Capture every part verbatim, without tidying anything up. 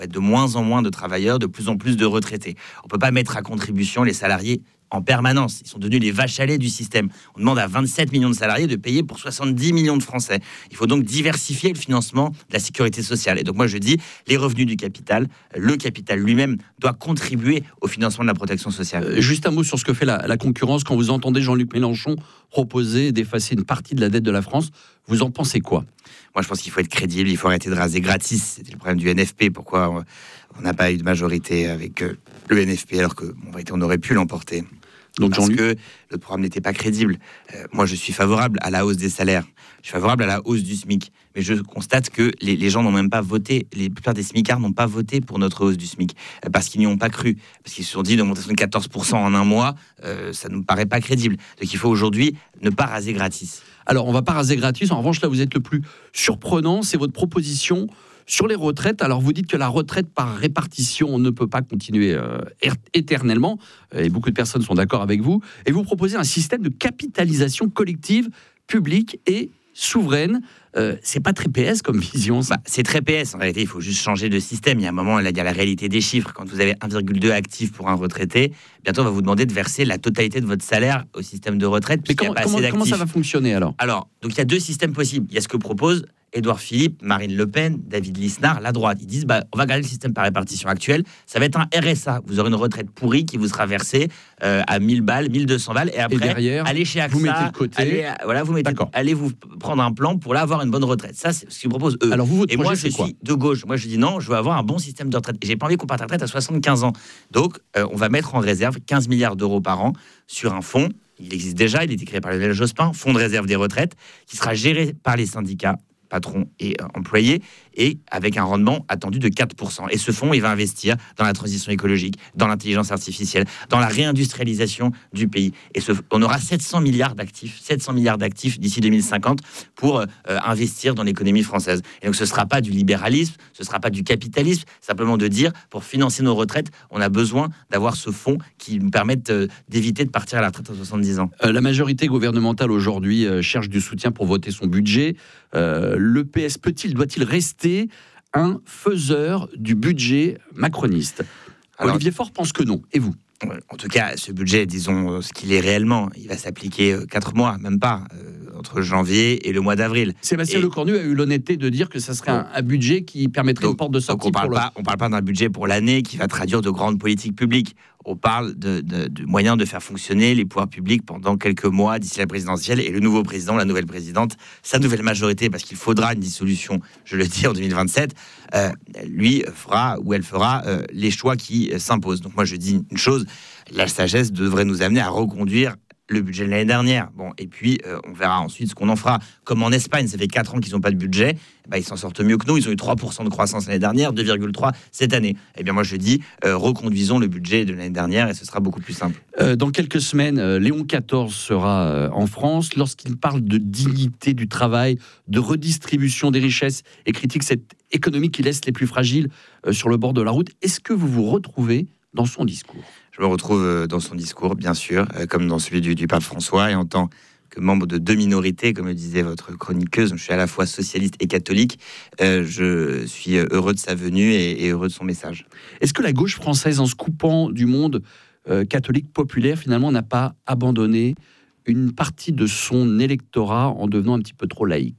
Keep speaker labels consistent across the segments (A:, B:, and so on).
A: de moins en moins de travailleurs, de plus en plus de retraités. On ne peut pas mettre à contribution les salariés en permanence. Ils sont devenus les vaches à lait du système. On demande à vingt-sept millions de salariés de payer pour soixante-dix millions de Français. Il faut donc diversifier le financement de la sécurité sociale. Et donc moi je dis, les revenus du capital, le capital lui-même doit contribuer au financement de la protection sociale.
B: Euh, juste un mot sur ce que fait la, la concurrence. Quand vous entendez Jean-Luc Mélenchon proposer d'effacer une partie de la dette de la France, vous en pensez quoi ?
A: Moi je pense qu'il faut être crédible, il faut arrêter de raser gratis. C'était le problème du N F P. Pourquoi on n'a pas eu de majorité avec le N F P alors qu'on aurait pu l'emporter ? Donc Parce que le programme n'était pas crédible. Euh, moi, je suis favorable à la hausse des salaires. Je suis favorable à la hausse du SMIC. Mais je constate que les, les gens n'ont même pas voté. Les plupart des smicards n'ont pas voté pour notre hausse du SMIC. Euh, parce qu'ils n'y ont pas cru. Parce qu'ils se sont dit une augmentation de quatorze pour cent en un mois, euh, ça ne nous paraît pas crédible. Donc il faut aujourd'hui ne pas raser gratis.
B: Alors, on ne va pas raser gratis. En revanche, là, vous êtes le plus surprenant. C'est votre proposition sur les retraites. Alors, vous dites que la retraite par répartition ne peut pas continuer euh, éternellement. Et beaucoup de personnes sont d'accord avec vous. Et vous proposez un système de capitalisation collective, publique et souveraine. Euh, c'est pas très P S comme vision, ça.
A: Bah, c'est très P S. En réalité, il faut juste changer de système. Il y a un moment, là, il y a la réalité des chiffres. Quand vous avez un virgule deux actifs pour un retraité, bientôt, on va vous demander de verser la totalité de votre salaire au système de retraite.
B: Mais comment, comment, comment ça va fonctionner, alors ?
A: Alors, donc, il y a deux systèmes possibles. Il y a ce que propose Édouard Philippe, Marine Le Pen, David Lisnard, la droite. Ils disent, bah, on va garder le système par répartition actuel. Ça va être un R S A. Vous aurez une retraite pourrie qui vous sera versée euh, à mille balles, mille deux cents balles. Et après,
B: et derrière,
A: allez chez A X A.
B: Vous mettez de côté.
A: Allez, voilà, vous mettez, allez vous prendre un plan pour là avoir une bonne retraite. Ça, c'est ce qu'ils proposent eux.
B: Alors vous, votre
A: et
B: projet,
A: moi, je
B: quoi
A: suis de gauche. Moi, je dis non, je veux avoir un bon système de retraite. Et j'ai pas envie qu'on parte à la retraite à soixante-quinze ans. Donc, euh, on va mettre en réserve quinze milliards d'euros par an sur un fonds. Il existe déjà, il a été créé par Lionel Jospin, fonds de réserve des retraites, qui sera géré par les syndicats, patrons et euh, employés, et avec un rendement attendu de quatre pour cent. Et ce fonds, il va investir dans la transition écologique, dans l'intelligence artificielle, dans la réindustrialisation du pays. Et ce, on aura sept cents milliards d'actifs, sept cents milliards d'actifs d'ici deux mille cinquante pour euh, investir dans l'économie française. Et donc, ce ne sera pas du libéralisme, ce ne sera pas du capitalisme, simplement de dire, pour financer nos retraites, on a besoin d'avoir ce fonds qui nous permette euh, d'éviter de partir à la retraite à soixante-dix ans.
B: Euh, la majorité gouvernementale aujourd'hui euh, cherche du soutien pour voter son budget. Euh, le P S peut-il, doit-il rester un faiseur du budget macroniste ? Alors, Olivier Faure pense que non. Et vous ?
A: En tout cas, ce budget, disons ce qu'il est réellement, il va s'appliquer quatre mois, même pas, euh, entre janvier et le mois d'avril.
B: Sébastien et... Lecornu a eu l'honnêteté de dire que ça serait un, un budget qui permettrait donc, une porte de sortie.
A: Donc on parle
B: pour
A: pas,
B: le...
A: on parle pas d'un budget pour l'année qui va traduire de grandes politiques publiques. On parle de, de, de moyens de faire fonctionner les pouvoirs publics pendant quelques mois d'ici la présidentielle et le nouveau président, la nouvelle présidente, sa nouvelle majorité, parce qu'il faudra une dissolution, je le dis, en deux mille vingt-sept, euh, lui fera ou elle fera euh, les choix qui euh, s'imposent. Donc moi je dis une chose, la sagesse devrait nous amener à reconduire le budget de l'année dernière. Bon, et puis, euh, on verra ensuite ce qu'on en fera. Comme en Espagne, ça fait quatre ans qu'ils n'ont pas de budget. Bah, ils s'en sortent mieux que nous. Ils ont eu trois pour cent de croissance l'année dernière, deux virgule trois pour cent cette année. Eh bien, moi, je dis, euh, reconduisons le budget de l'année dernière et ce sera beaucoup plus simple.
B: Euh, dans quelques semaines, euh, Léon quatorze sera euh, en France. Lorsqu'il parle de dignité du travail, de redistribution des richesses et critique cette économie qui laisse les plus fragiles euh, sur le bord de la route, est-ce que vous vous retrouvez dans son discours ?
A: Je me retrouve dans son discours, bien sûr, comme dans celui du, du pape François, et en tant que membre de deux minorités, comme le disait votre chroniqueuse, je suis à la fois socialiste et catholique, euh, je suis heureux de sa venue et, et heureux de son message.
B: Est-ce que la gauche française, en se coupant du monde euh, catholique populaire, finalement, n'a pas abandonné une partie de son électorat en devenant un petit peu trop laïque ?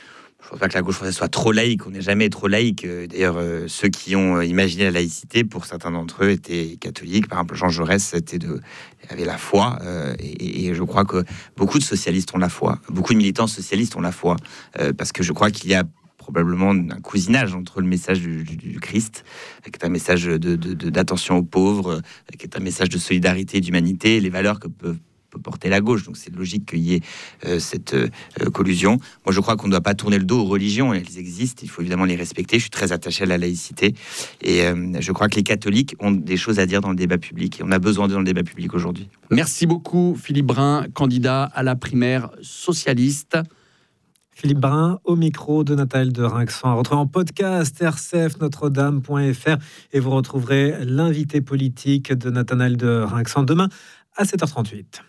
A: Je ne pense pas que la gauche française soit trop laïque, on n'est jamais trop laïque. D'ailleurs, euh, ceux qui ont imaginé la laïcité, pour certains d'entre eux, étaient catholiques. Par exemple, Jean Jaurès était de, avait la foi, euh, et, et je crois que beaucoup de socialistes ont la foi. Beaucoup de militants socialistes ont la foi, euh, parce que je crois qu'il y a probablement un cousinage entre le message du, du, du Christ, qui est un message de, de, de, d'attention aux pauvres, qui est un message de solidarité, d'humanité, les valeurs que peuvent peut porter la gauche, donc c'est logique qu'il y ait euh, cette euh, collusion. Moi, je crois qu'on ne doit pas tourner le dos aux religions, elles existent, il faut évidemment les respecter. Je suis très attaché à la laïcité, et euh, je crois que les catholiques ont des choses à dire dans le débat public, et on a besoin d'eux dans le débat public aujourd'hui.
B: Merci beaucoup, Philippe Brun, candidat à la primaire socialiste.
C: Philippe Brun, au micro de Nathanaël de Rinxan. À retrouver en podcast, r c f notre dame point f r, et vous retrouverez l'invité politique de Nathanaël de Rinxan demain à sept heures trente-huit.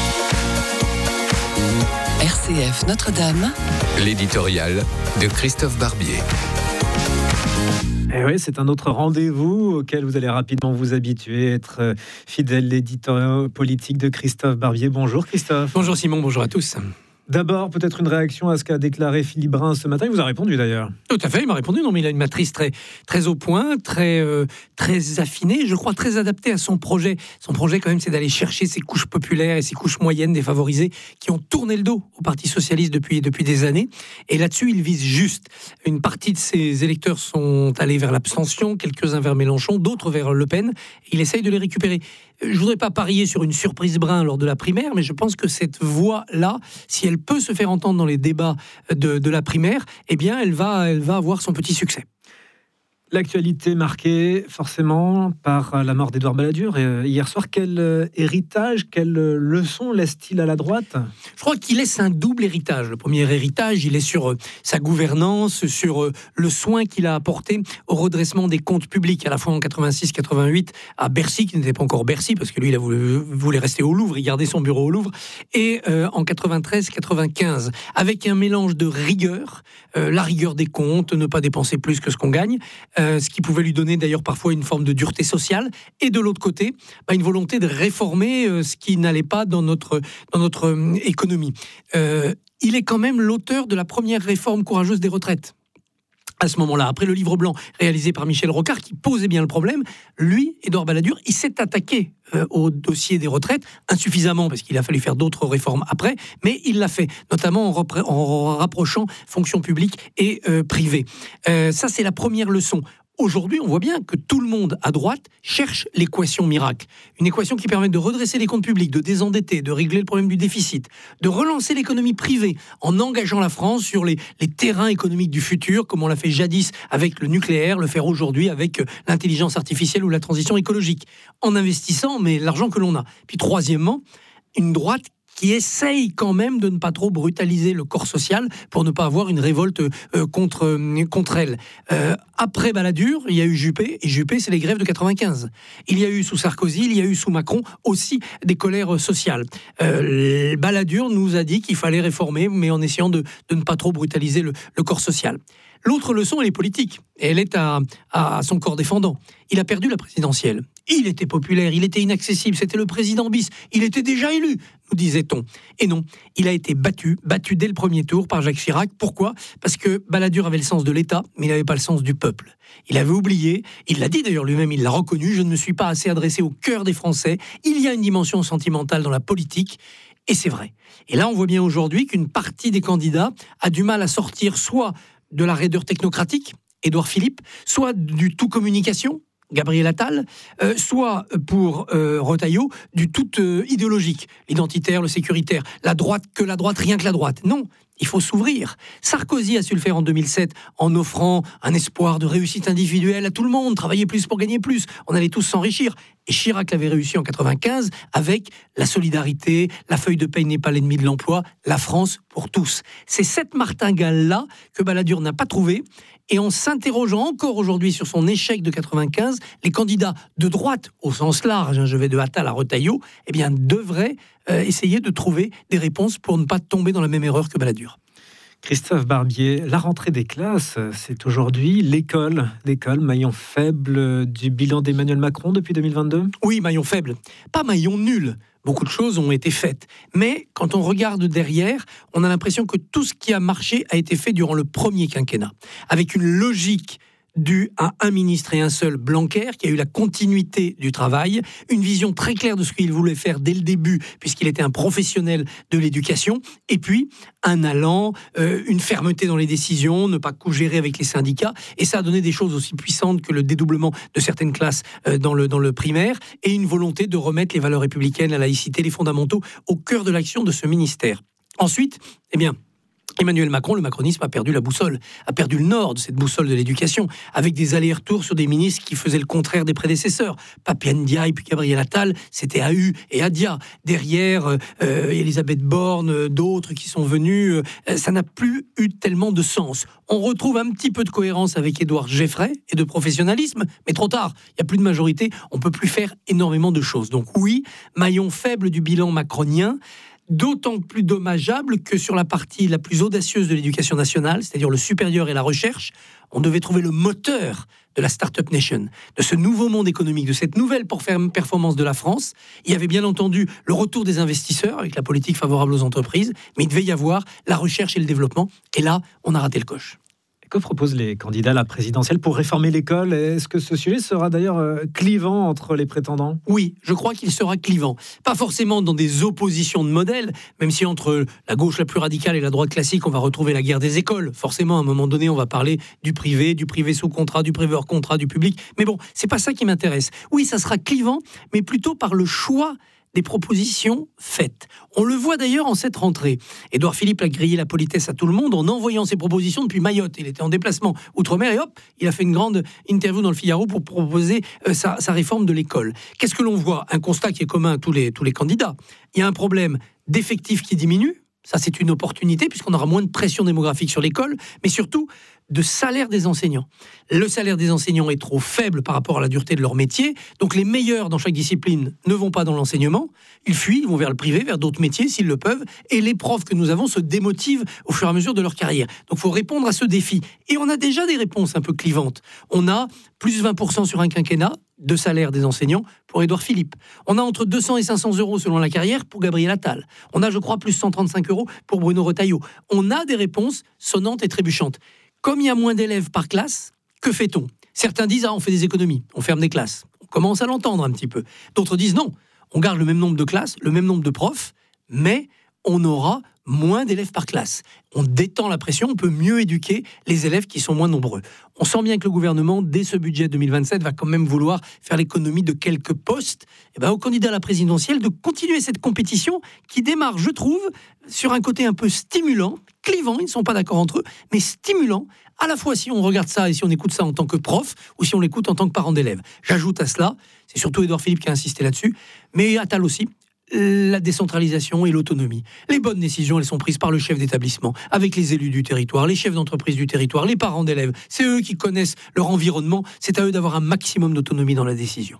D: R C F Notre-Dame,
E: l'éditorial de Christophe Barbier.
C: Et oui, c'est un autre rendez-vous auquel vous allez rapidement vous habituer, être fidèle l'éditeur politique de Christophe Barbier. Bonjour Christophe.
D: Bonjour Simon, bonjour à tous.
C: D'abord, peut-être une réaction à ce qu'a déclaré Philippe Brun ce matin. Il vous a répondu d'ailleurs.
D: Tout à fait, il m'a répondu. Non, mais il a une matrice très, très au point, très, euh, très affinée, je crois très adaptée à son projet. Son projet, quand même, c'est d'aller chercher ces couches populaires et ces couches moyennes défavorisées qui ont tourné le dos au Parti socialiste depuis, depuis des années. Et là-dessus, il vise juste. Une partie de ses électeurs sont allés vers l'abstention, quelques-uns vers Mélenchon, d'autres vers Le Pen. Il essaye de les récupérer. Je ne voudrais pas parier sur une surprise Brun lors de la primaire, mais je pense que cette voix-là, si elle peut se faire entendre dans les débats de, de la primaire, eh bien, elle va, elle va avoir son petit succès.
C: L'actualité marquée forcément par la mort d'Édouard Balladur euh, hier soir. Quel euh, héritage, quelle euh, leçon laisse-t-il à la droite ?
D: Je crois qu'il laisse un double héritage. Le premier héritage, il est sur euh, sa gouvernance, sur euh, le soin qu'il a apporté au redressement des comptes publics, à la fois en quatre-vingt-six quatre-vingt-huit à Bercy, qui n'était pas encore Bercy, parce que lui, il a voulu, voulait rester au Louvre, il gardait son bureau au Louvre, et euh, en quatre-vingt-treize quatre-vingt-quinze, avec un mélange de rigueur, euh, la rigueur des comptes, ne pas dépenser plus que ce qu'on gagne, euh, ce qui pouvait lui donner d'ailleurs parfois une forme de dureté sociale, et de l'autre côté, bah, une volonté de réformer euh, ce qui n'allait pas dans notre, dans notre euh, économie. Euh, il est quand même l'auteur de la première réforme courageuse des retraites. À ce moment-là, après le livre blanc réalisé par Michel Rocard, qui posait bien le problème, lui, Édouard Balladur, il s'est attaqué euh, au dossier des retraites, insuffisamment, parce qu'il a fallu faire d'autres réformes après, mais il l'a fait, notamment en, repré- en rapprochant fonction publique et euh, privée. Euh, ça, c'est la première leçon. Aujourd'hui, on voit bien que tout le monde à droite cherche l'équation miracle. Une équation qui permet de redresser les comptes publics, de désendetter, de régler le problème du déficit, de relancer l'économie privée en engageant la France sur les, les terrains économiques du futur, comme on l'a fait jadis avec le nucléaire, le faire aujourd'hui avec l'intelligence artificielle ou la transition écologique, en investissant, mais l'argent que l'on a. Puis troisièmement, une droite qui essaye quand même de ne pas trop brutaliser le corps social pour ne pas avoir une révolte euh, contre, euh, contre elle. Euh, après Balladur, il y a eu Juppé, et Juppé, c'est les grèves de quatre-vingt-quinze. Il y a eu sous Sarkozy, il y a eu sous Macron aussi des colères sociales. Euh, Balladur nous a dit qu'il fallait réformer, mais en essayant de, de ne pas trop brutaliser le, le corps social. L'autre leçon, elle est politique, et elle est à, à son corps défendant. Il a perdu la présidentielle. Il était populaire, il était inaccessible, c'était le président bis, il était déjà élu, nous disait-on. Et non, il a été battu, battu dès le premier tour par Jacques Chirac. Pourquoi ? Parce que Balladur avait le sens de l'État, mais il n'avait pas le sens du peuple. Il avait oublié, il l'a dit d'ailleurs lui-même, il l'a reconnu, je ne me suis pas assez adressé au cœur des Français. Il y a une dimension sentimentale dans la politique, et c'est vrai. Et là, on voit bien aujourd'hui qu'une partie des candidats a du mal à sortir soit de la raideur technocratique, Édouard Philippe, soit du tout communication, Gabriel Attal, euh, soit pour euh, Retailleau, du tout euh, idéologique, l'identitaire, le sécuritaire, la droite que la droite, rien que la droite. Non, il faut s'ouvrir. Sarkozy a su le faire en deux mille sept en offrant un espoir de réussite individuelle à tout le monde, travailler plus pour gagner plus, on allait tous s'enrichir. Et Chirac l'avait réussi en quatre-vingt-quinze avec la solidarité, la feuille de paye n'est pas l'ennemi de l'emploi, la France pour tous. C'est cette martingale-là que Balladur n'a pas trouvée. Et en s'interrogeant encore aujourd'hui sur son échec de quatre-vingt-quinze, les candidats de droite, au sens large, hein, je vais de Attal à Retailleau, eh bien, devraient euh, essayer de trouver des réponses pour ne pas tomber dans la même erreur que Balladur.
C: Christophe Barbier, la rentrée des classes, c'est aujourd'hui l'école, l'école, maillon faible du bilan d'Emmanuel Macron depuis deux mille vingt-deux ?
D: Oui, maillon faible, pas maillon nul. Beaucoup de choses ont été faites. Mais quand on regarde derrière, on a l'impression que tout ce qui a marché a été fait durant le premier quinquennat, avec une logique due à un ministre et un seul, Blanquer, qui a eu la continuité du travail, une vision très claire de ce qu'il voulait faire dès le début, puisqu'il était un professionnel de l'éducation, et puis un allant, euh, une fermeté dans les décisions, ne pas co-gérer avec les syndicats, et ça a donné des choses aussi puissantes que le dédoublement de certaines classes euh, dans, le, dans le primaire, et une volonté de remettre les valeurs républicaines, la laïcité, les fondamentaux au cœur de l'action de ce ministère. Ensuite, eh bien, Emmanuel Macron, le macronisme, a perdu la boussole, a perdu le nord de cette boussole de l'éducation, avec des allers-retours sur des ministres qui faisaient le contraire des prédécesseurs. Pape Ndiaye puis Gabriel Attal, c'était A U et Adia. Derrière, euh, Elisabeth Borne, euh, d'autres qui sont venus, euh, ça n'a plus eu tellement de sens. On retrouve un petit peu de cohérence avec Édouard Geffray et de professionnalisme, mais trop tard, il n'y a plus de majorité, on ne peut plus faire énormément de choses. Donc oui, maillon faible du bilan macronien. d'autant plus dommageable que sur la partie la plus audacieuse de l'éducation nationale, c'est-à-dire le supérieur et la recherche, on devait trouver le moteur de la Startup Nation, de ce nouveau monde économique, de cette nouvelle performance de la France. Il y avait bien entendu le retour des investisseurs avec la politique favorable aux entreprises, mais il devait y avoir la recherche et le développement. Et là, on a raté le coche.
C: Que proposent les candidats à la présidentielle pour réformer l'école? Est-ce que ce sujet sera d'ailleurs euh, clivant entre les prétendants?
D: Oui, je crois qu'il sera clivant. Pas forcément dans des oppositions de modèles, même si entre la gauche la plus radicale et la droite classique, on va retrouver la guerre des écoles. Forcément, à un moment donné, on va parler du privé, du privé sous contrat, du privé hors contrat, du public. Mais bon, c'est pas ça qui m'intéresse. Oui, ça sera clivant, mais plutôt par le choix des propositions faites. On le voit d'ailleurs en cette rentrée. Édouard Philippe a grillé la politesse à tout le monde en envoyant ses propositions depuis Mayotte. Il était en déplacement outre-mer et hop, il a fait une grande interview dans le Figaro pour proposer euh, sa, sa réforme de l'école. Qu'est-ce que l'on voit? Un constat qui est commun à tous les, tous les candidats. Il y a un problème d'effectifs qui diminue. Ça, c'est une opportunité puisqu'on aura moins de pression démographique sur l'école, mais surtout de salaire des enseignants. Le salaire des enseignants est trop faible par rapport à la dureté de leur métier, donc les meilleurs dans chaque discipline ne vont pas dans l'enseignement, ils fuient, ils vont vers le privé, vers d'autres métiers s'ils le peuvent, et les profs que nous avons se démotivent au fur et à mesure de leur carrière. Donc il faut répondre à ce défi. Et on a déjà des réponses un peu clivantes. On a plus vingt pour cent sur un quinquennat de salaire des enseignants pour Édouard Philippe. On a entre deux cents et cinq cents euros selon la carrière pour Gabriel Attal. On a, je crois, plus cent trente-cinq euros pour Bruno Retailleau. On a des réponses sonnantes et trébuchantes. Comme il y a moins d'élèves par classe, que fait-on? Certains disent « Ah, on fait des économies, on ferme des classes ». On commence à l'entendre un petit peu. D'autres disent « Non, on garde le même nombre de classes, le même nombre de profs, mais on aura moins d'élèves par classe. On détend la pression, on peut mieux éduquer les élèves qui sont moins nombreux. » On sent bien que le gouvernement, dès ce budget deux mille vingt-sept, va quand même vouloir faire l'économie de quelques postes. Et ben, au candidat à la présidentielle de continuer cette compétition qui démarre, je trouve, sur un côté un peu stimulant, clivant, ils ne sont pas d'accord entre eux, mais stimulant, à la fois si on regarde ça et si on écoute ça en tant que prof ou si on l'écoute en tant que parent d'élève. J'ajoute à cela, c'est surtout Édouard Philippe qui a insisté là-dessus, mais Attal aussi, la décentralisation et l'autonomie. Les bonnes décisions, elles sont prises par le chef d'établissement, avec les élus du territoire, les chefs d'entreprise du territoire, les parents d'élèves. C'est eux qui connaissent leur environnement. C'est à eux d'avoir un maximum d'autonomie dans la décision.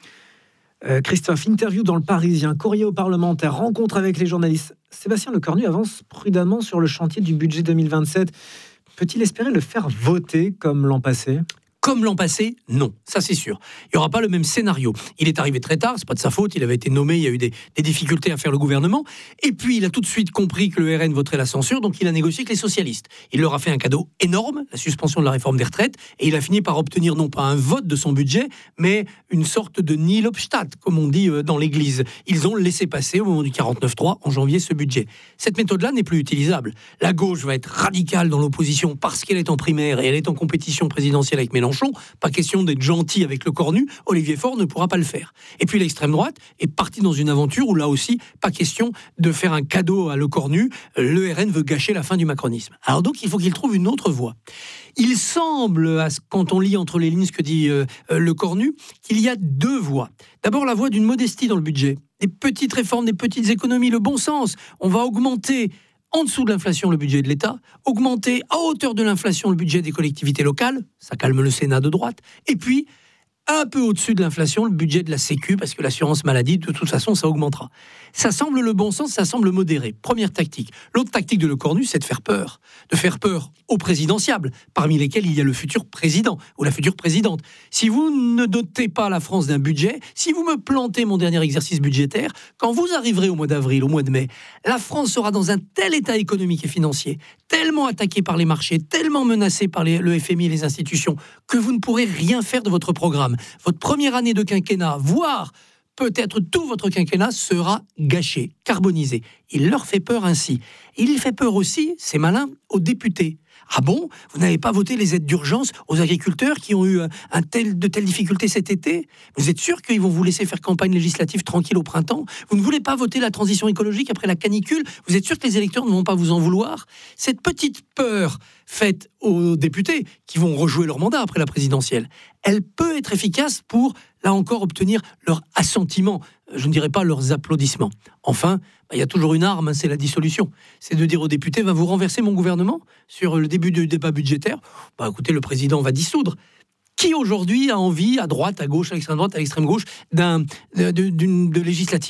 C: Euh, Christophe, interview dans le Parisien, courrier aux parlementaires, rencontre avec les journalistes. Sébastien Lecornu avance prudemment sur le chantier du budget deux mille vingt-sept. Peut-il espérer le faire voter comme l'an passé ?
D: Comme l'an passé, non, ça c'est sûr. Il n'y aura pas le même scénario. Il est arrivé très tard, c'est pas de sa faute, il avait été nommé, il y a eu des, des difficultés à faire le gouvernement. Et puis il a tout de suite compris que le R N voterait la censure, donc il a négocié avec les socialistes. Il leur a fait un cadeau énorme, la suspension de la réforme des retraites, et il a fini par obtenir non pas un vote de son budget, mais une sorte de nihil obstat, comme on dit dans l'église. Ils ont laissé passer au moment du quarante-neuf trois en janvier ce budget. Cette méthode-là n'est plus utilisable. La gauche va être radicale dans l'opposition parce qu'elle est en primaire et elle est en compétition présidentielle avec Mélenchon. Pas question d'être gentil avec le cornu, Olivier Faure ne pourra pas le faire. Et puis l'extrême droite est partie dans une aventure où là aussi, pas question de faire un cadeau à le cornu, le R N veut gâcher la fin du macronisme. Alors donc il faut qu'il trouve une autre voie. Il semble, quand on lit entre les lignes ce que dit euh, le cornu, qu'il y a deux voies. D'abord la voie d'une modestie dans le budget, des petites réformes, des petites économies, le bon sens. On va augmenter en dessous de l'inflation le budget de l'État, augmenter à hauteur de l'inflation le budget des collectivités locales, ça calme le Sénat de droite, et puis un peu au-dessus de l'inflation le budget de la Sécu, parce que l'assurance maladie, de toute façon, ça augmentera. Ça semble le bon sens, ça semble modéré. Première tactique. L'autre tactique de Lecornu, c'est de faire peur. De faire peur aux présidentiables, parmi lesquels il y a le futur président ou la future présidente. Si vous ne dotez pas la France d'un budget, si vous me plantez mon dernier exercice budgétaire, quand vous arriverez au mois d'avril, au mois de mai, la France sera dans un tel état économique et financier, tellement attaquée par les marchés, tellement menacée par les, le F M I et les institutions, que vous ne pourrez rien faire de votre programme. Votre première année de quinquennat, voire peut-être tout votre quinquennat sera gâché, carbonisé. Il leur fait peur ainsi. Il fait peur aussi, c'est malin, aux députés. Ah bon, vous n'avez pas voté les aides d'urgence aux agriculteurs qui ont eu un tel, de telles difficultés cet été? Vous êtes sûr qu'ils vont vous laisser faire campagne législative tranquille au printemps? Vous ne voulez pas voter la transition écologique après la canicule? Vous êtes sûr que les électeurs ne vont pas vous en vouloir? Cette petite peur faite aux députés qui vont rejouer leur mandat après la présidentielle, elle peut être efficace pour, là encore, obtenir leur assentiment, je ne dirais pas leurs applaudissements. Enfin, bah, il y a toujours une arme, hein, c'est la dissolution. C'est de dire aux députés, va vous renverser mon gouvernement sur le début du débat budgétaire. Bah, écoutez, le président va dissoudre. Qui aujourd'hui a envie, à droite, à gauche, à l'extrême droite, à l'extrême gauche, d'un, d'une, de législative?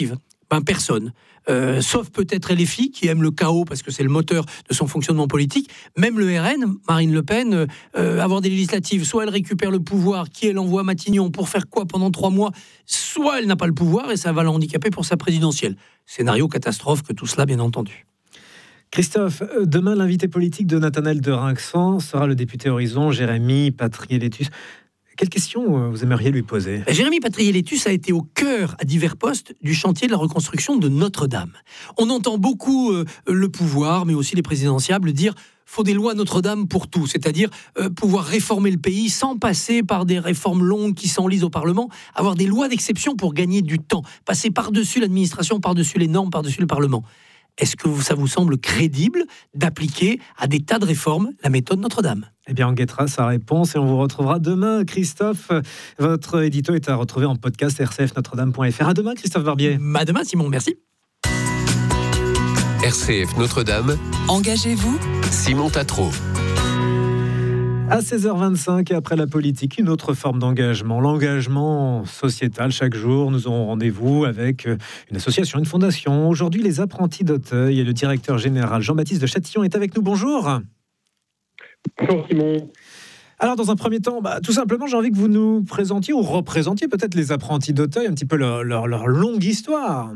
D: Ben personne. Euh, sauf peut-être L F I, qui aime le chaos parce que c'est le moteur de son fonctionnement politique. Même le R N, Marine Le Pen, euh, avoir des législatives, soit elle récupère le pouvoir, qui elle envoie à Matignon pour faire quoi pendant trois mois, soit elle n'a pas le pouvoir et ça va l'handicaper pour sa présidentielle. Scénario catastrophe que tout cela, bien entendu.
C: Christophe, demain, l'invité politique de Nathanaël de Rinxan sera le député Horizon, Jérémy Patriélétus. Quelle question vous aimeriez lui poser ?
D: Jérémy Patriélétus a été au cœur, à divers postes, du chantier de la reconstruction de Notre-Dame. On entend beaucoup euh, le pouvoir, mais aussi les présidentiables, dire « faut des lois Notre-Dame pour tout », c'est-à-dire euh, pouvoir réformer le pays sans passer par des réformes longues qui s'enlisent au Parlement, avoir des lois d'exception pour gagner du temps, passer par-dessus l'administration, par-dessus les normes, par-dessus le Parlement. Est-ce que ça vous semble crédible d'appliquer à des tas de réformes la méthode Notre-Dame ?
C: Eh bien, on guettera sa réponse et on vous retrouvera demain. Christophe, votre édito est à retrouver en podcast r c f notre dame point f r. À demain, Christophe Barbier.
D: À demain, Simon, merci.
E: R C F Notre-Dame.
F: Engagez-vous.
E: Simon Tatro.
C: À seize heures vingt-cinq, et après la politique, une autre forme d'engagement, l'engagement sociétal. Chaque jour, nous aurons rendez-vous avec une association, une fondation. Aujourd'hui, les Apprentis d'Auteuil et le directeur général Jean-Baptiste de Châtillon est avec nous. Bonjour.
G: Bonjour Simon.
C: Alors, dans un premier temps, bah, tout simplement, j'ai envie que vous nous présentiez ou représentiez peut-être les Apprentis d'Auteuil, un petit peu leur, leur, leur longue histoire.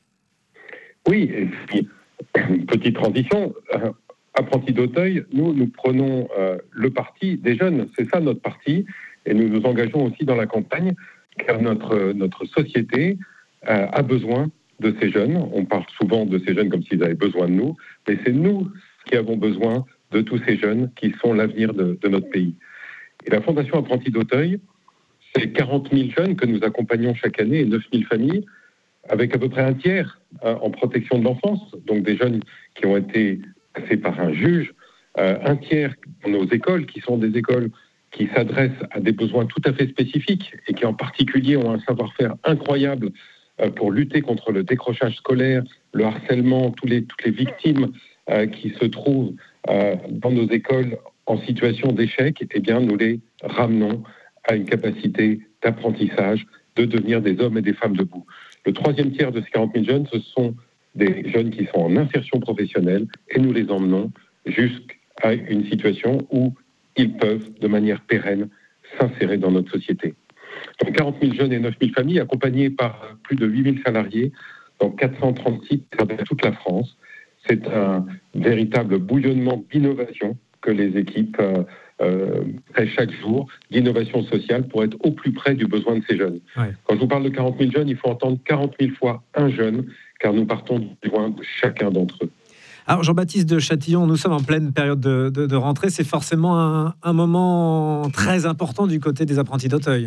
G: Oui, et puis, petite transition. Apprentis d'Auteuil, nous, nous prenons euh, le parti des jeunes, c'est ça notre parti, et nous nous engageons aussi dans la campagne, car notre, notre société euh, a besoin de ces jeunes. On parle souvent de ces jeunes comme s'ils avaient besoin de nous, mais c'est nous qui avons besoin de tous ces jeunes qui sont l'avenir de, de notre pays. Et la Fondation Apprentis d'Auteuil, c'est quarante mille jeunes que nous accompagnons chaque année et neuf mille familles, avec à peu près un tiers euh, en protection de l'enfance, donc des jeunes qui ont été passés par un juge, euh, un tiers dans nos écoles, qui sont des écoles qui s'adressent à des besoins tout à fait spécifiques et qui en particulier ont un savoir-faire incroyable euh, pour lutter contre le décrochage scolaire, le harcèlement, tous les, toutes les victimes euh, qui se trouvent euh, dans nos écoles en situation d'échec. Eh bien, nous les ramenons à une capacité d'apprentissage, de devenir des hommes et des femmes debout. Le troisième tiers de ces quarante mille jeunes, ce sont des jeunes qui sont en insertion professionnelle et nous les emmenons jusqu'à une situation où ils peuvent, de manière pérenne, s'insérer dans notre société. Donc quarante mille jeunes et neuf mille familles accompagnés par plus de huit mille salariés dans quatre cent trente sites à travers toute la France. C'est un véritable bouillonnement d'innovation que les équipes euh, euh, fait chaque jour, d'innovation sociale pour être au plus près du besoin de ces jeunes. Ouais. Quand je vous parle de quarante mille jeunes, il faut entendre quarante mille fois un jeune, car nous partons du besoin de chacun d'entre eux.
C: Alors Jean-Baptiste de Châtillon, nous sommes en pleine période de, de, de rentrée, c'est forcément un, un moment très important du côté des Apprentis d'Auteuil.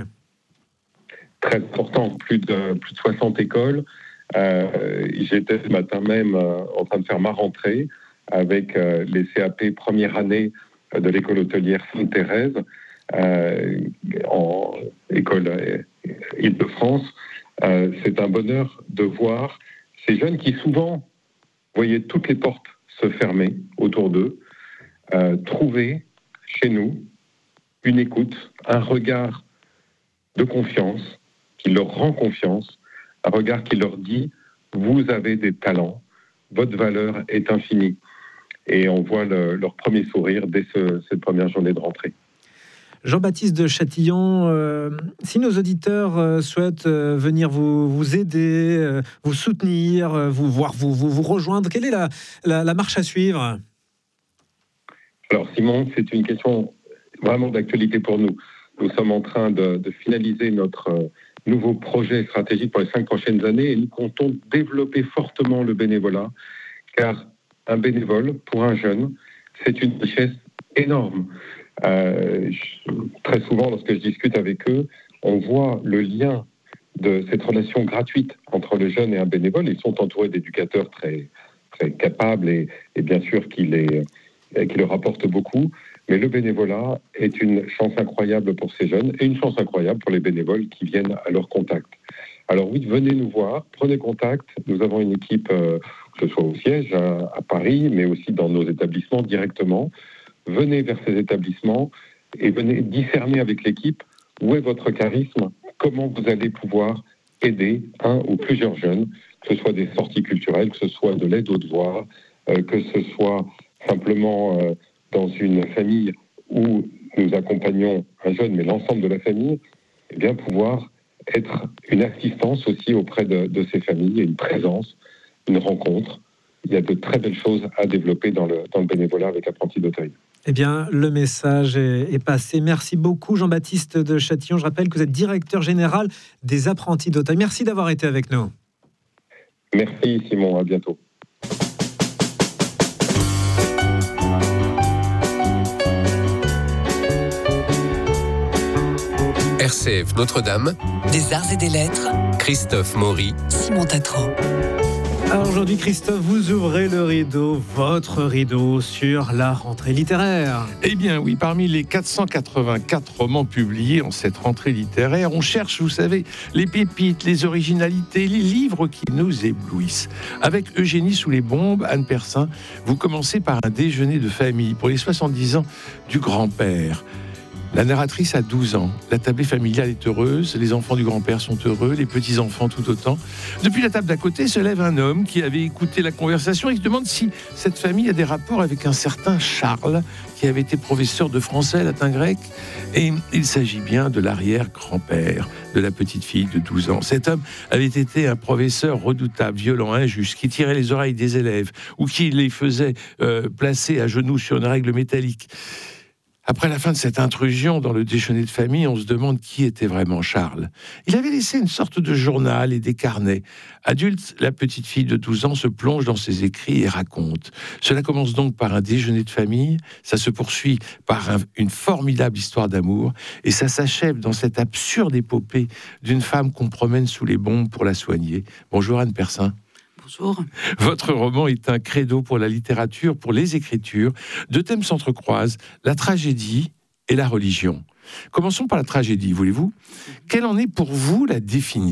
G: Très important, plus de, plus de soixante écoles. Euh, j'étais ce matin même euh, en train de faire ma rentrée avec euh, les C A P première année de l'école hôtelière Sainte-Thérèse, euh, en école euh, Île-de-France. Euh, c'est un bonheur de voir ces jeunes qui souvent voyaient toutes les portes se fermer autour d'eux, euh, trouver chez nous une écoute, un regard de confiance qui leur rend confiance, un regard qui leur dit « vous avez des talents, votre valeur est infinie ». Et on voit le, leur premier sourire dès ce, cette première journée de rentrée.
C: Jean-Baptiste de Châtillon, euh, si nos auditeurs euh, souhaitent euh, venir vous, vous aider, euh, vous soutenir, euh, vous voir, vous, vous, vous rejoindre, quelle est la, la, la marche à suivre ?
G: Alors Simon, c'est une question vraiment d'actualité pour nous. Nous sommes en train de, de finaliser notre euh, nouveau projet stratégique pour les cinq prochaines années et nous comptons développer fortement le bénévolat, car un bénévole, pour un jeune, c'est une richesse énorme. Euh, je, très souvent, lorsque je discute avec eux, on voit le lien de cette relation gratuite entre le jeune et un bénévole. Ils sont entourés d'éducateurs très, très capables et, et bien sûr qui, les, qui leur apportent beaucoup. Mais le bénévolat est une chance incroyable pour ces jeunes et une chance incroyable pour les bénévoles qui viennent à leur contact. Alors oui, venez nous voir, prenez contact. Nous avons une équipe, euh, que ce soit au siège à, à Paris, mais aussi dans nos établissements directement. Venez vers ces établissements et venez discerner avec l'équipe où est votre charisme, comment vous allez pouvoir aider un ou plusieurs jeunes, que ce soit des sorties culturelles, que ce soit de l'aide aux devoirs, euh, que ce soit simplement euh, dans une famille où nous accompagnons un jeune, mais l'ensemble de la famille, eh bien pouvoir être une assistance aussi auprès de, de ces familles, une présence, une rencontre. Il y a de très belles choses à développer dans le, dans le bénévolat avec Apprentis d'Auteuil.
C: Eh bien, le message est, est passé. Merci beaucoup, Jean-Baptiste de Châtillon. Je rappelle que vous êtes directeur général des Apprentis d'Auteuil. Merci d'avoir été avec nous.
G: Merci, Simon. À bientôt.
E: R C F Notre-Dame,
F: des arts et des lettres,
E: Christophe Maury,
F: Simon Tatro.
C: Alors aujourd'hui, Christophe, vous ouvrez le rideau, votre rideau sur la rentrée littéraire.
H: Eh bien oui, parmi les quatre cent quatre-vingt-quatre romans publiés en cette rentrée littéraire, on cherche, vous savez, les pépites, les originalités, les livres qui nous éblouissent. Avec Eugénie sous les bombes, Anne Persin, vous commencez par un déjeuner de famille pour les soixante-dix ans du grand-père. La narratrice a douze ans. La tablée familiale est heureuse, les enfants du grand-père sont heureux, les petits-enfants tout autant. Depuis la table d'à côté se lève un homme qui avait écouté la conversation et se demande si cette famille a des rapports avec un certain Charles, qui avait été professeur de français, latin, grec. Et il s'agit bien de l'arrière-grand-père de la petite fille de douze ans. Cet homme avait été un professeur redoutable, violent, injuste, qui tirait les oreilles des élèves ou qui les faisait euh, placer à genoux sur une règle métallique. Après la fin de cette intrusion dans le déjeuner de famille, on se demande qui était vraiment Charles. Il avait laissé une sorte de journal et des carnets. Adulte, la petite fille de douze ans se plonge dans ses écrits et raconte. Cela commence donc par un déjeuner de famille, ça se poursuit par un, une formidable histoire d'amour, et ça s'achève dans cette absurde épopée d'une femme qu'on promène sous les bombes pour la soigner. Bonjour Anne Persin.
I: Bonjour.
H: Votre roman est un credo pour la littérature, pour les écritures. Deux thèmes s'entrecroisent, la tragédie et la religion. Commençons par la tragédie, voulez-vous ? Quelle en est pour vous la définition ?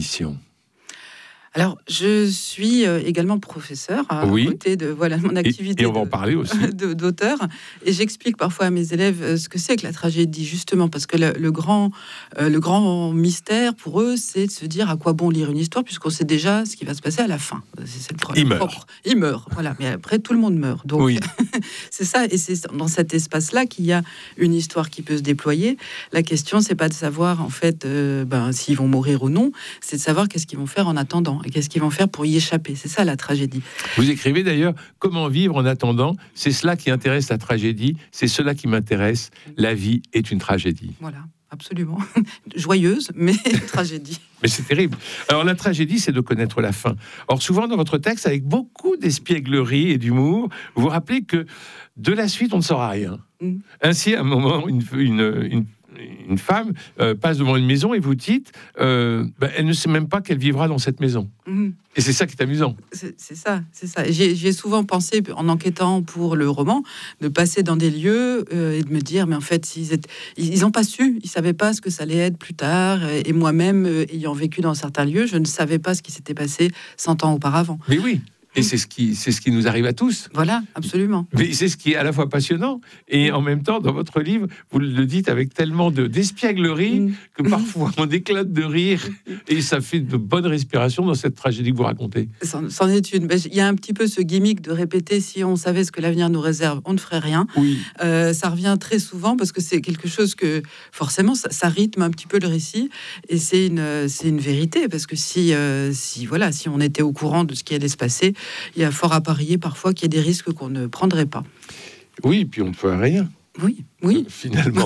I: Alors, je suis également professeur à oui. côté de voilà, mon activité
H: et, et on va en parler aussi.
I: De, d'auteur. Et j'explique parfois à mes élèves ce que c'est que la tragédie, justement, parce que le, le, grand, euh, le grand mystère pour eux, c'est de se dire à quoi bon lire une histoire, puisqu'on sait déjà ce qui va se passer à la fin. C'est, c'est le problème.
H: Il meurt.
I: Propre. Il meurt, voilà. Mais après, tout le monde meurt. Donc,
H: oui.
I: c'est ça. Et c'est dans cet espace-là qu'il y a une histoire qui peut se déployer. La question, c'est pas de savoir, en fait, euh, ben, s'ils vont mourir ou non, c'est de savoir qu'est-ce qu'ils vont faire en attendant. Et qu'est-ce qu'ils vont faire pour y échapper. C'est ça la tragédie.
H: Vous écrivez d'ailleurs « Comment vivre en attendant ?» C'est cela qui intéresse la tragédie, c'est cela qui m'intéresse. La vie est une tragédie.
I: Voilà, absolument. Joyeuse, mais tragédie.
H: Mais c'est terrible. Alors la tragédie, c'est de connaître la fin. Or souvent dans votre texte, avec beaucoup d'espièglerie et d'humour, vous vous rappelez que de la suite, on ne saura rien. Mm. Ainsi, à un moment, une... une, une Une femme euh, passe devant une maison et vous dites, euh, bah, elle ne sait même pas qu'elle vivra dans cette maison. Mmh. Et c'est ça qui est amusant.
I: C'est, c'est ça, c'est ça. J'ai, j'ai souvent pensé, en enquêtant pour le roman, de passer dans des lieux euh, et de me dire, mais en fait, ils étaient, ils n'ont pas su, ils savaient pas ce que ça allait être plus tard. Et moi-même, euh, ayant vécu dans certains lieux, je ne savais pas ce qui s'était passé cent ans auparavant.
H: Mais oui. Et c'est ce qui, c'est ce qui nous arrive à tous.
I: Voilà, absolument.
H: Mais c'est ce qui est à la fois passionnant et en même temps, dans votre livre, vous le dites avec tellement de, d'espièglerie mmh. que parfois on éclate de rire et ça fait de bonnes respirations dans cette tragédie que vous racontez.
I: C'en, c'en est une. Il y a un petit peu ce gimmick de répéter si on savait ce que l'avenir nous réserve, on ne ferait rien.
H: Oui.
I: Euh, ça revient très souvent parce que c'est quelque chose que forcément ça, ça rythme un petit peu le récit et c'est une, c'est une vérité parce que si, euh, si, voilà, si on était au courant de ce qui allait se passer, il y a fort à parier parfois qu'il y a des risques qu'on ne prendrait pas.
H: Oui, puis on ne ferait rien.
I: Oui, oui.
H: Euh, finalement.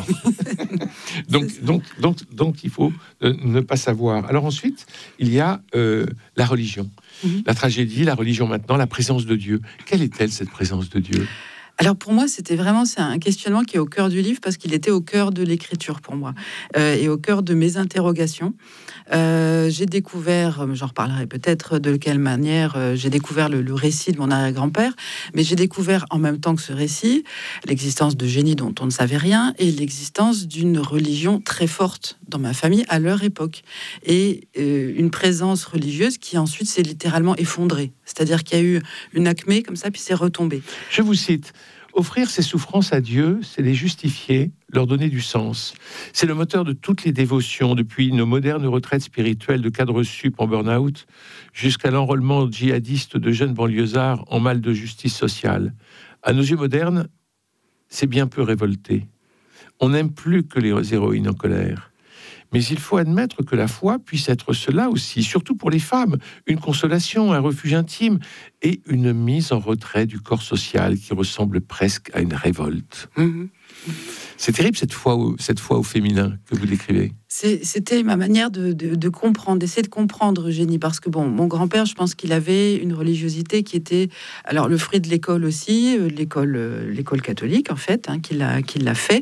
H: donc, donc, donc, donc, il faut euh, ne pas savoir. Alors ensuite, il y a euh, la religion. Mm-hmm. La tragédie, la religion maintenant, la présence de Dieu. Quelle est-elle, cette présence de Dieu ?
I: Alors pour moi, c'était vraiment c'est un questionnement qui est au cœur du livre parce qu'il était au cœur de l'écriture pour moi euh, et au cœur de mes interrogations. Euh, j'ai découvert, j'en reparlerai peut-être de quelle manière euh, j'ai découvert le, le récit de mon arrière-grand-père, mais j'ai découvert en même temps que ce récit l'existence de génies dont on ne savait rien et l'existence d'une religion très forte dans ma famille à leur époque et euh, une présence religieuse qui ensuite s'est littéralement effondrée. C'est-à-dire qu'il y a eu une acmé comme ça puis c'est retombé.
H: Je vous cite. Offrir ses souffrances à Dieu, c'est les justifier, leur donner du sens. C'est le moteur de toutes les dévotions, depuis nos modernes retraites spirituelles de cadres sup en burn-out, jusqu'à l'enrôlement djihadiste de jeunes banlieusards en mal de justice sociale. À nos yeux modernes, c'est bien peu révolté. On n'aime plus que les héroïnes en colère. Mais il faut admettre que la foi puisse être cela aussi, surtout pour les femmes, une consolation, un refuge intime et une mise en retrait du corps social qui ressemble presque à une révolte. Mmh. C'est terrible cette foi, au, cette foi au féminin que vous décrivez.
I: C'est, c'était ma manière de, de, de comprendre, d'essayer de comprendre Eugénie, parce que bon, mon grand-père, je pense qu'il avait une religiosité qui était, alors le fruit de l'école aussi, l'école, l'école catholique en fait, hein, qui l'a, qui l'a fait,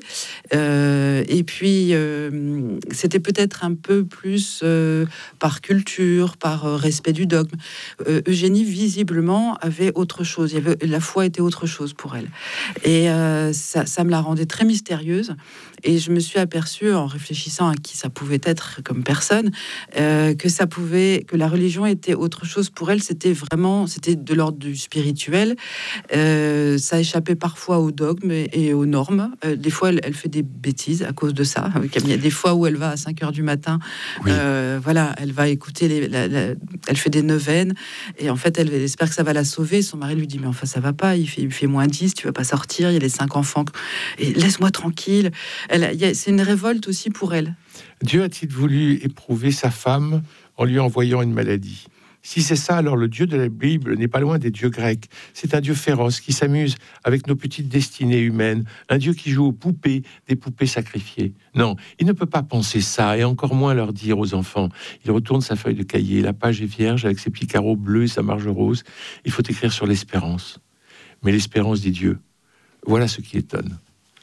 I: euh, et puis euh, c'était peut-être un peu plus euh, par culture, par euh, respect du dogme. Euh, Eugénie visiblement avait autre chose, il y avait, la foi était autre chose pour elle, et euh, ça, ça me la rendait très mystérieuse. Et je me suis aperçue, en réfléchissant à qui ça pouvait être comme personne, euh, que ça pouvait, que la religion était autre chose pour elle. C'était vraiment, c'était de l'ordre du spirituel. Euh, ça échappait parfois au dogme et, et aux normes. Euh, des fois, elle, elle fait des bêtises à cause de ça. Il y a des fois où elle va à cinq heures du matin. Oui. Euh, voilà, elle va écouter les, la, la, elle fait des neuvaines et en fait, elle, elle espère que ça va la sauver. Son mari lui dit mais enfin ça va pas. Il fait, il fait moins dix. Tu vas pas sortir. Il y a les cinq enfants. Et laisse-moi tranquille. Elle, y a, c'est une révolte aussi pour elle.
H: Dieu a-t-il voulu éprouver sa femme en lui envoyant une maladie ? Si c'est ça, alors le Dieu de la Bible n'est pas loin des dieux grecs. C'est un Dieu féroce qui s'amuse avec nos petites destinées humaines, un Dieu qui joue aux poupées, des poupées sacrifiées. Non, il ne peut pas penser ça, et encore moins leur dire aux enfants. Il retourne sa feuille de cahier, la page est vierge avec ses petits carreaux bleus et sa marge rose. Il faut écrire sur l'espérance. Mais l'espérance des dieux, voilà ce qui étonne.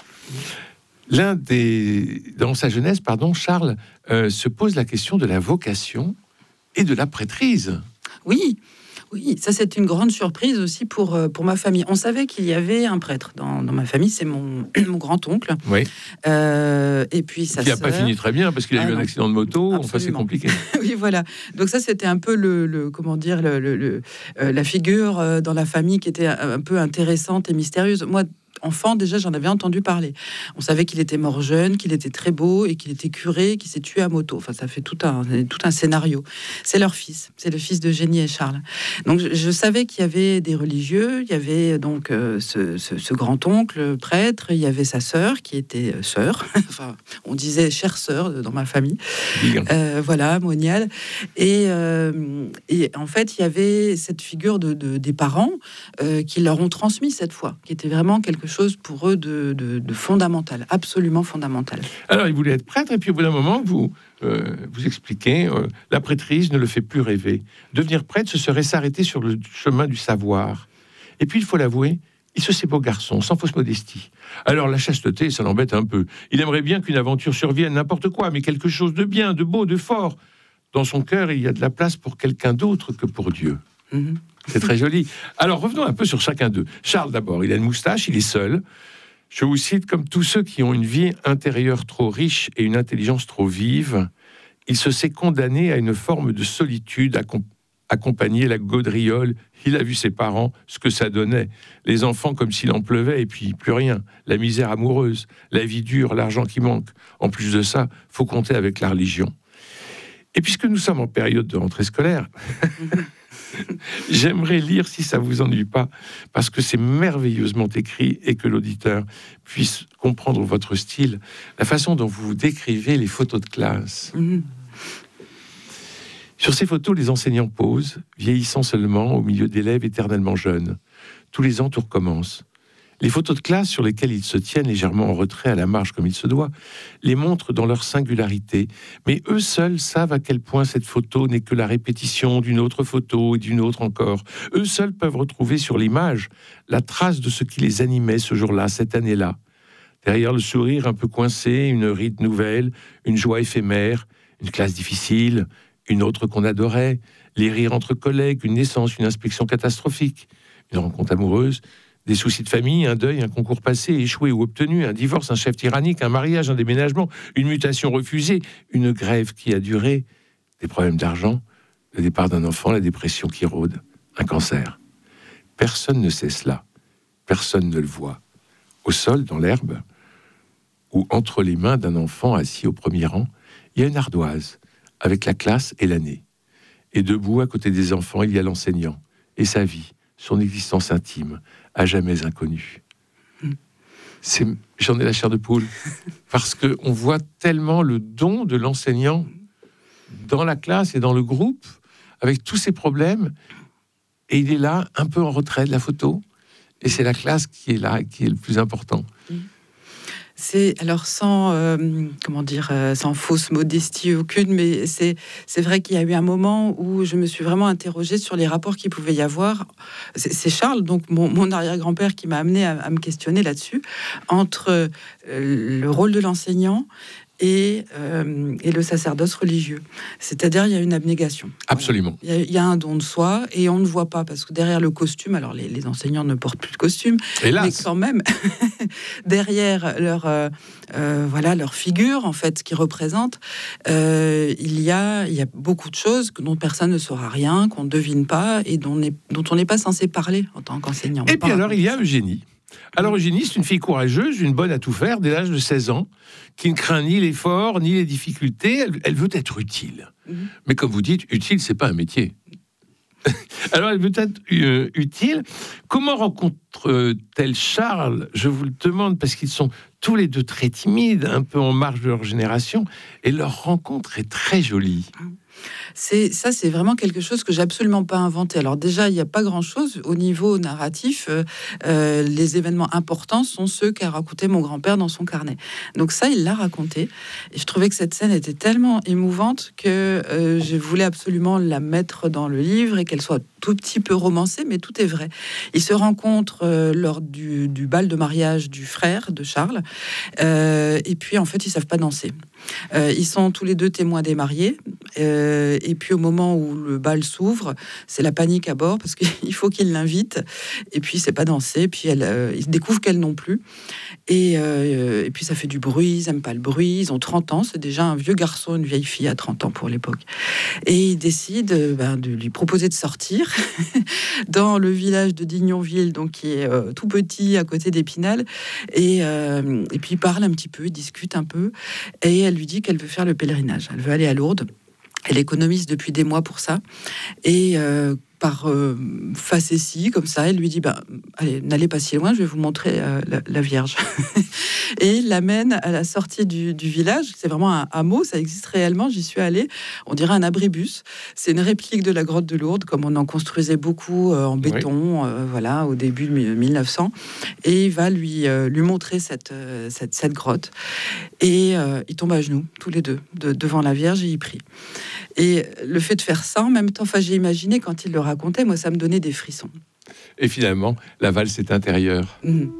H: L'un des, dans sa jeunesse, pardon, Charles euh, se pose la question de la vocation et de la prêtrise.
I: Oui, oui, ça c'est une grande surprise aussi pour, pour ma famille. On savait qu'il y avait un prêtre dans, dans ma famille, c'est mon, mon grand-oncle.
H: Oui.
I: Euh, et puis sa
H: Qui n'a
I: sœur.
H: pas fini très bien parce qu'il a ah, eu non. un accident de moto. Absolument. Enfin, c'est compliqué.
I: Oui, voilà. Donc ça c'était un peu le, le comment dire, le, le, le, euh, la figure euh, dans la famille qui était un, un peu intéressante et mystérieuse. Moi, enfant, déjà, j'en avais entendu parler. On savait qu'il était mort jeune, qu'il était très beau et qu'il était curé, qu'il s'est tué à moto. Enfin, ça fait tout un, tout un scénario. C'est leur fils, c'est le fils d'Eugénie et Charles. Donc, je, je savais qu'il y avait des religieux, il y avait donc euh, ce, ce, ce grand-oncle prêtre, il y avait sa sœur qui était euh, sœur. Enfin, on disait chère sœur dans ma famille. Euh, voilà, moniale. Et, euh, et en fait, il y avait cette figure de, de, des parents euh, qui leur ont transmis cette foi, qui était vraiment quelque chose pour eux de, de, de fondamental, absolument fondamental.
H: Alors, il voulait être prêtre, et puis au bout d'un moment, vous, euh, vous expliquez, euh, la prêtrise ne le fait plus rêver. Devenir prêtre, ce serait s'arrêter sur le chemin du savoir. Et puis, il faut l'avouer, il se sait beau garçon, sans fausse modestie. Alors, la chasteté, ça l'embête un peu. Il aimerait bien qu'une aventure survienne, n'importe quoi, mais quelque chose de bien, de beau, de fort. Dans son cœur, il y a de la place pour quelqu'un d'autre que pour Dieu. Mm-hmm. C'est très joli. Alors, revenons un peu sur chacun d'eux. Charles, d'abord, il a une moustache, il est seul. Je vous cite, comme tous ceux qui ont une vie intérieure trop riche et une intelligence trop vive, il se sait condamné à une forme de solitude, accom- accompagner la gaudriole. Il a vu ses parents, ce que ça donnait. Les enfants comme s'il en pleuvait, et puis plus rien. La misère amoureuse, la vie dure, l'argent qui manque. En plus de ça, faut compter avec la religion. Et puisque nous sommes en période de rentrée scolaire... J'aimerais lire, si ça vous ennuie pas, parce que c'est merveilleusement écrit et que l'auditeur puisse comprendre votre style, la façon dont vous décrivez les photos de classe. Mmh. Sur ces photos, les enseignants posent, vieillissant seulement au milieu d'élèves éternellement jeunes. Tous les ans, tout recommence. Les photos de classe sur lesquelles ils se tiennent légèrement en retrait à la marge comme il se doit, les montrent dans leur singularité. Mais eux seuls savent à quel point cette photo n'est que la répétition d'une autre photo et d'une autre encore. Eux seuls peuvent retrouver sur l'image la trace de ce qui les animait ce jour-là, cette année-là. Derrière le sourire un peu coincé, une ride nouvelle, une joie éphémère, une classe difficile, une autre qu'on adorait, les rires entre collègues, une naissance, une inspection catastrophique, une rencontre amoureuse, des soucis de famille, un deuil, un concours passé, échoué ou obtenu, un divorce, un chef tyrannique, un mariage, un déménagement, une mutation refusée, une grève qui a duré, des problèmes d'argent, le départ d'un enfant, la dépression qui rôde, un cancer. Personne ne sait cela. Personne ne le voit. au sol, dans l'herbe, où entre les mains d'un enfant assis au premier rang, il y a une ardoise avec la classe et l'année. Et debout, à côté des enfants, il y a l'enseignant et sa vie, son existence intime, à jamais inconnue.
I: Mm.
H: C'est, j'en ai la chair de poule, parce qu'on voit tellement le don de l'enseignant dans la classe et dans le groupe, avec tous ses problèmes, et il est là, un peu en retrait de la photo, et c'est la classe qui est là, qui est le plus important.
I: Mm. C'est alors sans euh, comment dire euh, sans fausse modestie aucune, mais c'est c'est vrai qu'il y a eu un moment où je me suis vraiment interrogée sur les rapports qu'il pouvait y avoir. C'est, c'est Charles, donc mon, mon arrière-grand-père, qui m'a amené à, à me questionner là-dessus, entre euh, le rôle de l'enseignant et, euh, et le sacerdoce religieux. C'est-à-dire, il y a une abnégation.
H: Absolument.
I: Voilà. Il, y a, il y a un don de soi et on ne voit pas, parce que derrière le costume, alors les, les enseignants ne portent plus de costume,
H: Hélas.
I: mais quand même, derrière leur, euh, euh, voilà, leur figure, en fait, qui représente, euh, il, y a, il y a beaucoup de choses dont personne ne saura rien, qu'on ne devine pas et dont, est, dont on n'est pas censé parler en tant qu'enseignant.
H: Et puis alors, il y a Eugénie. Alors Eugénie, c'est une fille courageuse, une bonne à tout faire, dès l'âge de seize ans, qui ne craint ni l'effort, ni les difficultés. Elle, elle veut être utile. Mmh. Mais comme vous dites, utile, c'est pas un métier. Alors elle veut être euh, utile. Comment rencontre-t-elle Charles ? Je vous le demande, parce qu'ils sont tous les deux très timides, un peu en marge de leur génération, et leur rencontre est très jolie.
I: C'est, ça, c'est vraiment quelque chose que j'ai absolument pas inventé. Alors déjà, il n'y a pas grand-chose au niveau narratif. Euh, euh, les événements importants sont ceux qu'a raconté mon grand-père dans son carnet. Donc ça, il l'a raconté. Et je trouvais que cette scène était tellement émouvante que euh, je voulais absolument la mettre dans le livre et qu'elle soit tout petit peu romancée, mais tout est vrai. Ils se rencontrent euh, lors du, du bal de mariage du frère de Charles. Euh, et puis, en fait, ils savent pas danser. Euh, ils sont tous les deux témoins des mariés. Euh, et puis, au moment où le bal s'ouvre, c'est la panique à bord parce qu'il faut qu'ils l'invitent. Et puis, c'est pas danser. Puis, elle, euh, ils découvrent qu'elle non plus. Et, euh, et puis, ça fait du bruit. Ils aiment pas le bruit. Ils ont trente ans. C'est déjà un vieux garçon, une vieille fille à trente ans pour l'époque. Et ils décident ben, de lui proposer de sortir dans le village de Dignonville, donc qui est euh, tout petit à côté d'Épinal. Et, euh, et puis, ils parlent un petit peu, ils discutent un peu. Et elle lui dit qu'elle veut faire le pèlerinage. Elle veut aller à Lourdes. Elle économise depuis des mois pour ça. Et euh, par euh, facétie, comme ça, elle lui dit bah, allez, n'allez pas si loin, je vais vous montrer euh, la, la Vierge. Et il l'amène à la sortie du, du village. C'est vraiment un hameau, ça existe réellement. J'y suis allée. On dirait un abribus. C'est une réplique de la grotte de Lourdes, comme on en construisait beaucoup euh, en béton, oui. euh, voilà, au début de mille neuf cents. Et il va lui, euh, lui montrer cette, euh, cette, cette grotte. Et euh, ils tombent à genoux, tous les deux, de, devant la Vierge, et ils prient. Et le fait de faire ça, en même temps, enfin, j'ai imaginé quand il le racontait, moi, ça me donnait des frissons.
H: Et finalement, la valse est intérieure.
I: Mmh.